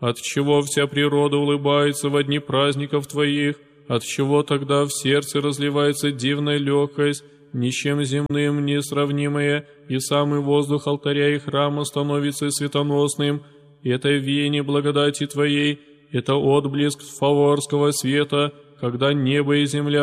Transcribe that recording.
Отчего вся природа улыбается во дни праздников Твоих? Отчего тогда в сердце разливается дивная легкость, ни с чем земным несравнимое, и самый воздух алтаря и храма становится светоносным? Это веяние благодати Твоей, это отблеск фаворского света, когда небо и земля